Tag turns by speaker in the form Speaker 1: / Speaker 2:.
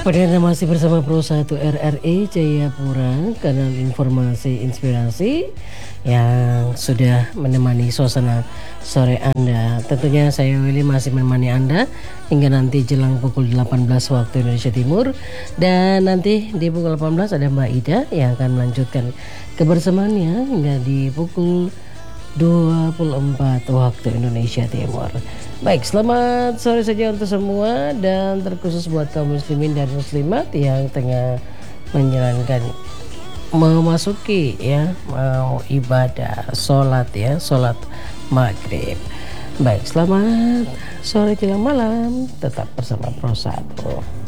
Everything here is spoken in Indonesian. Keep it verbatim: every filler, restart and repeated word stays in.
Speaker 1: Perdana masih bersama Pro satu R R I Jayapura, kanal informasi inspirasi yang sudah menemani suasana sore Anda. Tentunya saya Willy masih menemani Anda hingga nanti jelang pukul delapan belas waktu Indonesia Timur. Dan nanti di pukul delapan belas ada Mbak Ida yang akan melanjutkan kebersamaannya hingga di pukul dua puluh empat waktu Indonesia Timur. Baik, selamat sore saja untuk semua dan terkhusus buat kaum muslimin dan muslimat yang tengah menjalankan memasuki ya mau ibadah sholat ya sholat maghrib. Baik, selamat sore jelang malam, tetap bersama Pro satu.